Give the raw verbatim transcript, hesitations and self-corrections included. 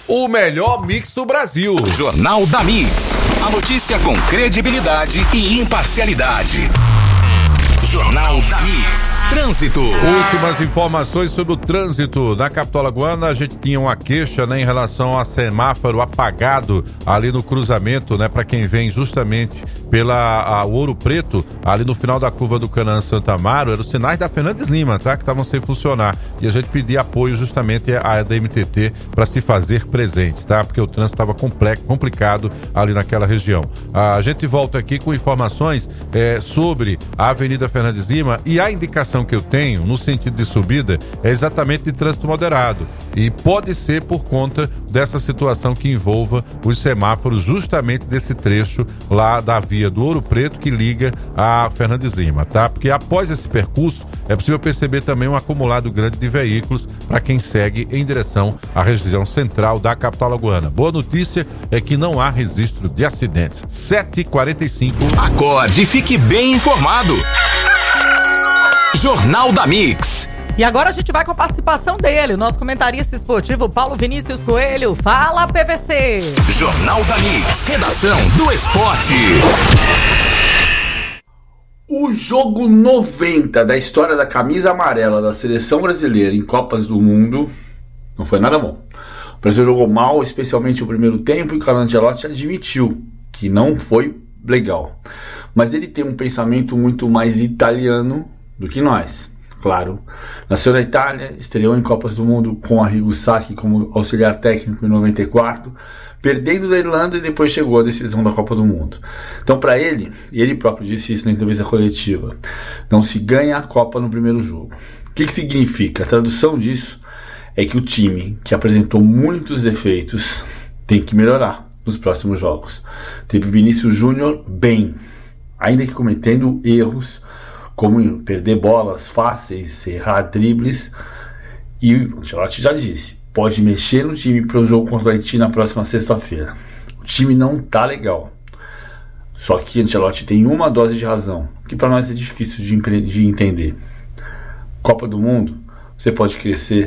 o melhor mix do Brasil. Jornal da Mix. A notícia com credibilidade e imparcialidade. Jornal da Mix. Trânsito. Últimas informações sobre o trânsito. Na capital alagoana, a gente tinha uma queixa, né, em relação a semáforo apagado ali no cruzamento, né, para quem vem justamente pela a Ouro Preto, ali no final da curva do Canaã Santa Amaro, eram os sinais da Fernandes Lima, tá, que estavam sem funcionar. E a gente pedia apoio justamente à D M T T para se fazer presente, tá, porque o trânsito estava complicado ali naquela região. A gente volta aqui com informações é, sobre a Avenida Fernandes Lima, e a indicação que eu tenho no sentido de subida é exatamente de trânsito moderado, e pode ser por conta dessa situação que envolva os semáforos justamente desse trecho lá da via do Ouro Preto que liga a Fernandes Lima, tá? Porque após esse percurso é possível perceber também um acumulado grande de veículos para quem segue em direção à região central da capital alagoana. Boa notícia é que não há registro de acidentes. sete e quarenta e cinco. Acorde e fique bem informado. Jornal da Mix. E agora a gente vai com a participação dele, o nosso comentarista esportivo Paulo Vinícius Coelho. Fala, P V C! Jornal da Mix. Redação do Esporte. O jogo noventa da história da camisa amarela da seleção brasileira em Copas do Mundo não foi nada bom. O Brasil jogou mal, especialmente o primeiro tempo, e o Carlo Ancelotti admitiu que não foi legal. Mas ele tem um pensamento muito mais italiano do que nós. Claro, nasceu na Itália, estreou em Copas do Mundo com Arrigo Sacchi como auxiliar técnico em noventa e quatro, perdendo da Irlanda, e depois chegou à decisão da Copa do Mundo. Então, para ele, e ele próprio disse isso na entrevista coletiva, não se ganha a Copa no primeiro jogo. O que, que significa? A tradução disso é que o time, que apresentou muitos defeitos, tem que melhorar nos próximos jogos. Teve Vinícius Júnior bem, ainda que cometendo erros, como perder bolas fáceis, errar dribles, e o Ancelotti já disse, pode mexer no time para o jogo contra o Haiti na próxima sexta-feira. O time não tá legal. Só que Ancelotti tem uma dose de razão, que para nós é difícil de, de entender. Copa do Mundo, você pode crescer